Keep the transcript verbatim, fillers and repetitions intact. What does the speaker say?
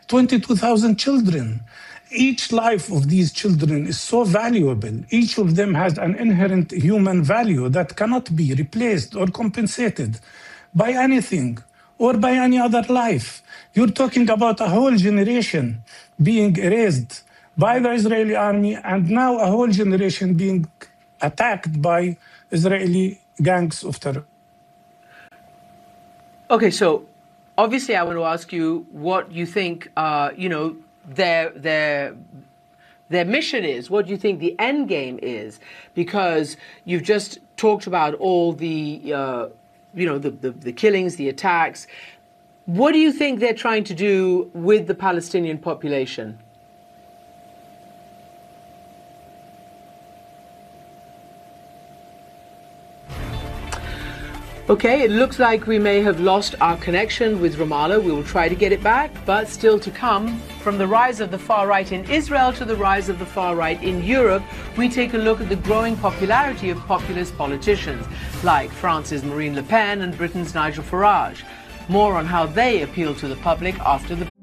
twenty-two thousand children. Each life of these children is so valuable. Each of them has an inherent human value that cannot be replaced or compensated by anything or by any other life. You're talking about a whole generation being erased by the Israeli army, and now a whole generation being attacked by Israeli gangs of terror. Okay, so obviously I want to ask you what you think, uh, you know, their their their mission is. What do you think the end game is? Because you've just talked about all the, uh, you know, the, the, the killings, the attacks. What do you think they're trying to do with the Palestinian population? Okay, it looks like we may have lost our connection with Ramallah. We will try to get it back, but still to come. From the rise of the far right in Israel to the rise of the far right in Europe, we take a look at the growing popularity of populist politicians like France's Marine Le Pen and Britain's Nigel Farage. More on how they appeal to the public after the